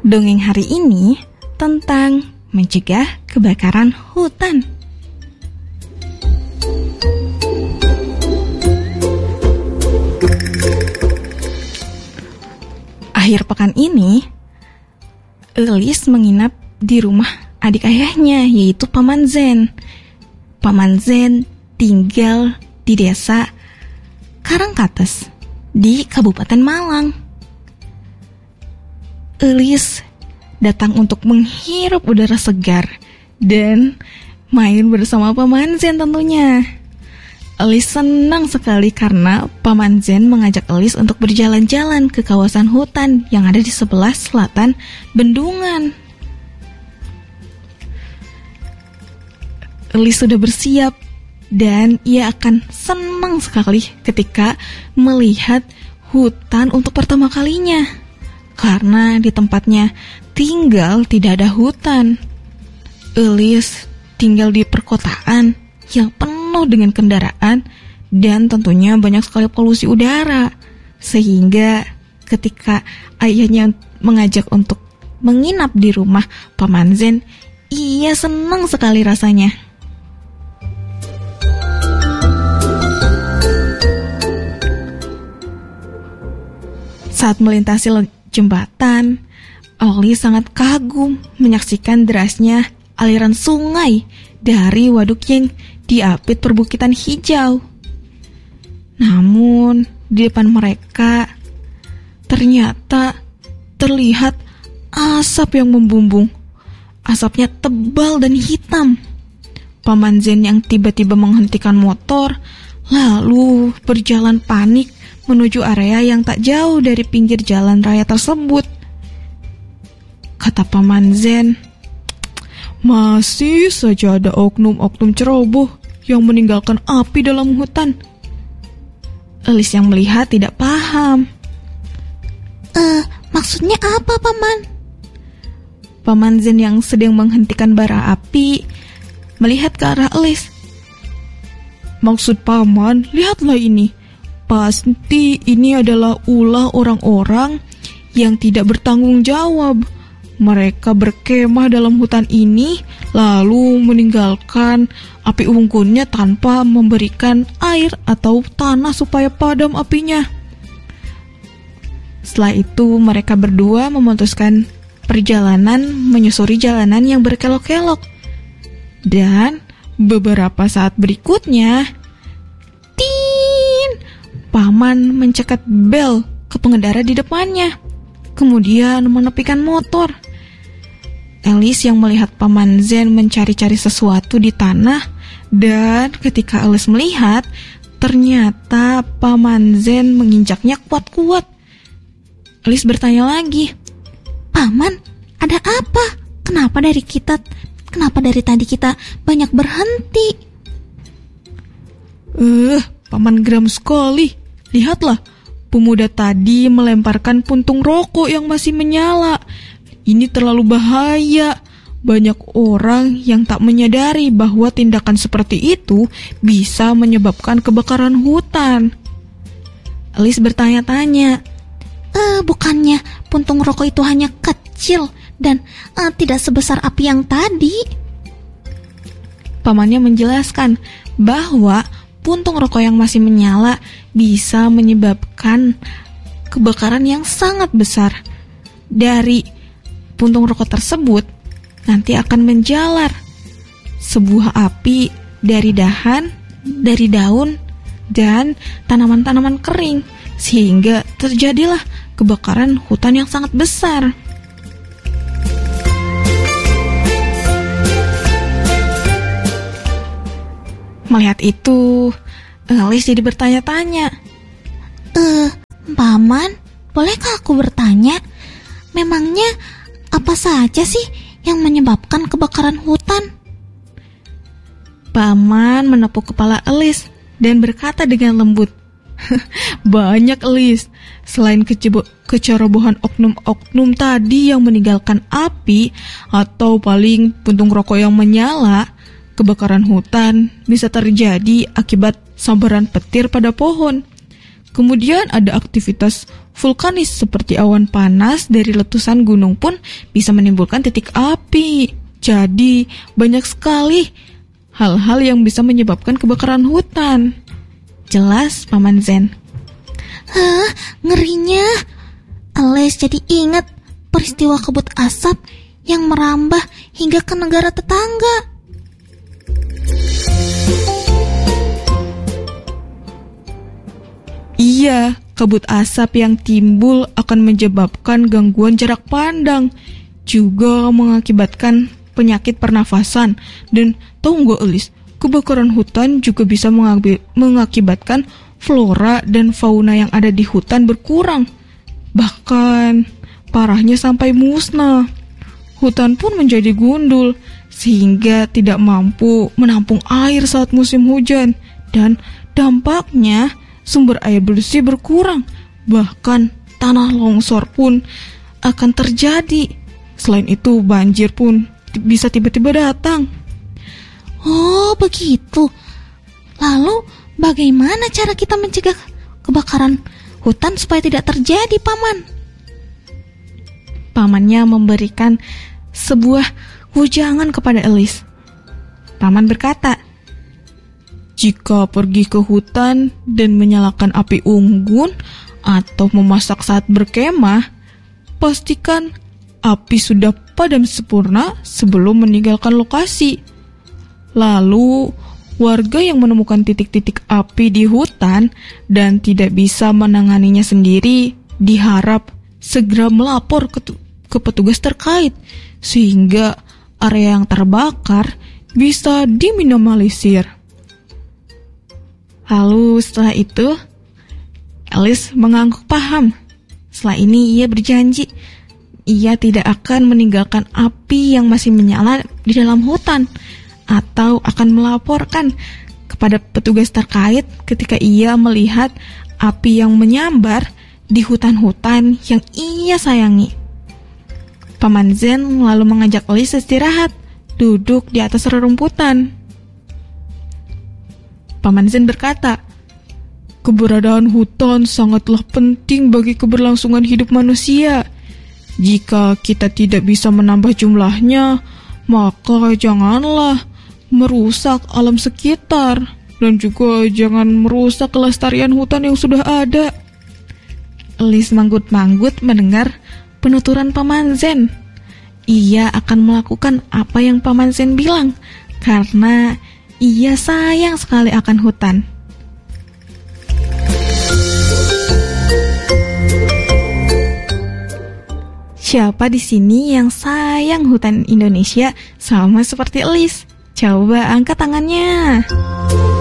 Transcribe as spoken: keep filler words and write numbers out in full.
Dongeng hari ini tentang mencegah kebakaran hutan. Akhir pekan ini, Elis menginap di rumah adik ayahnya, yaitu Paman Zen. Paman Zen tinggal di desa Karangkates di Kabupaten Malang. Elis datang untuk menghirup udara segar dan main bersama Paman Zen tentunya. Elis senang sekali karena Paman Zen mengajak Elis untuk berjalan-jalan ke kawasan hutan yang ada di sebelah selatan bendungan. Elis sudah bersiap dan ia akan senang sekali ketika melihat hutan untuk pertama kalinya. Karena di tempatnya tinggal tidak ada hutan. Elis tinggal di perkotaan yang penuh dengan kendaraan dan tentunya banyak sekali polusi udara. Sehingga ketika ayahnya mengajak untuk menginap di rumah Paman Zen, ia senang sekali rasanya. Saat melintasi jembatan, Elis sangat kagum menyaksikan derasnya aliran sungai dari waduk yang diapit perbukitan hijau. Namun, di depan mereka ternyata terlihat asap yang membumbung. Asapnya tebal dan hitam. Paman Zen yang tiba-tiba menghentikan motor, lalu berjalan panik menuju area yang tak jauh dari pinggir jalan raya tersebut. Kata Paman Zen, masih saja ada oknum-oknum ceroboh yang meninggalkan api dalam hutan. Elis yang melihat tidak paham. Eh, maksudnya apa, Paman? Paman Zen yang sedang menghentikan bara api melihat ke arah Elis. Maksud Paman, lihatlah ini. Pasti ini adalah ulah orang-orang yang tidak bertanggung jawab. Mereka berkemah dalam hutan ini, lalu meninggalkan api unggunnya tanpa memberikan air atau tanah supaya padam apinya. Setelah itu, mereka berdua memutuskan perjalanan menyusuri jalanan yang berkelok-kelok. Dan beberapa saat berikutnya, Paman mencekat bel ke pengendara di depannya, kemudian menepikan motor. Elis yang melihat Paman Zen mencari-cari sesuatu di tanah, dan ketika Elis melihat, ternyata Paman Zen menginjaknya kuat-kuat. Elis bertanya lagi, Paman, ada apa? Kenapa dari kita, kenapa dari tadi kita banyak berhenti? Eh, uh, Paman geram sekali. Lihatlah, pemuda tadi melemparkan puntung rokok yang masih menyala. Ini terlalu bahaya. Banyak orang yang tak menyadari bahwa tindakan seperti itu bisa menyebabkan kebakaran hutan. Elis bertanya-tanya, eh, bukannya puntung rokok itu hanya kecil dan eh, tidak sebesar api yang tadi? Pamannya menjelaskan bahwa puntung rokok yang masih menyala bisa menyebabkan kebakaran yang sangat besar. Dari puntung rokok tersebut nanti akan menjalar sebuah api dari dahan, dari daun, dan tanaman-tanaman kering, sehingga terjadilah kebakaran hutan yang sangat besar. Melihat itu, Elis jadi bertanya-tanya. Eh, Paman, bolehkah aku bertanya? Memangnya apa saja sih yang menyebabkan kebakaran hutan? Paman menepuk kepala Elis dan berkata dengan lembut, banyak, Elis. Selain kecebo- kecerobohan oknum-oknum tadi yang meninggalkan api atau paling puntung rokok yang menyala, kebakaran hutan bisa terjadi akibat sambaran petir pada pohon. Kemudian ada aktivitas vulkanis seperti awan panas dari letusan gunung pun bisa menimbulkan titik api. Jadi, banyak sekali hal-hal yang bisa menyebabkan kebakaran hutan. Jelas, Paman Zen? Hah, ngerinya. Ales jadi ingat peristiwa kabut asap yang merambah hingga ke negara tetangga. Iya, kabut asap yang timbul akan menyebabkan gangguan jarak pandang, juga mengakibatkan penyakit pernafasan. Dan tahu nggak, Elis, kebakaran hutan juga bisa mengakibatkan flora dan fauna yang ada di hutan berkurang. Bahkan parahnya sampai musnah. Hutan pun menjadi gundul sehingga tidak mampu menampung air saat musim hujan, dan dampaknya sumber air bersih berkurang. Bahkan tanah longsor pun akan terjadi. Selain itu, banjir pun bisa tiba-tiba datang. Oh, begitu. Lalu bagaimana cara kita mencegah kebakaran hutan supaya tidak terjadi, Paman? Pamannya memberikan sebuah wejangan kepada Elis. Paman berkata, jika pergi ke hutan dan menyalakan api unggun atau memasak saat berkemah, pastikan api sudah padam sempurna sebelum meninggalkan lokasi. Lalu, warga yang menemukan titik-titik api di hutan dan tidak bisa menanganinya sendiri diharap segera melapor ke, ke petugas terkait sehingga area yang terbakar bisa diminimalisir. Lalu setelah itu, Alice mengangguk paham. Setelah ini ia berjanji ia tidak akan meninggalkan api yang masih menyala di dalam hutan, atau akan melaporkan kepada petugas terkait ketika ia melihat api yang menyambar di hutan-hutan yang ia sayangi. Paman Zen lalu mengajak Alice istirahat, duduk di atas rerumputan. Paman Zen berkata, keberadaan hutan sangatlah penting bagi keberlangsungan hidup manusia. Jika kita tidak bisa menambah jumlahnya, maka janganlah merusak alam sekitar, dan juga jangan merusak kelestarian hutan yang sudah ada. Alice manggut-manggut mendengar penuturan Paman Zen. Ia akan melakukan apa yang Paman Zen bilang, karena ia sayang sekali akan hutan. Siapa di sini yang sayang hutan Indonesia sama seperti Alice? Coba angkat tangannya.